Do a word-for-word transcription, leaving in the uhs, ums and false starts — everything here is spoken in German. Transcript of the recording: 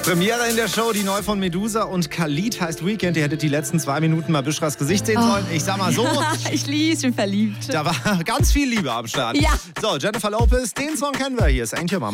Premiere in der Show, die neu von Medusa und Khalid heißt Weekend. Ihr hättet die letzten zwei Minuten mal Bishras Gesicht sehen sollen. Ich sag mal so. Ich liebe, ich bin verliebt. Da war ganz viel Liebe am Start. Ja. So, Jennifer Lopez, den Song kennen wir. Hier ist Ain't Your Mama.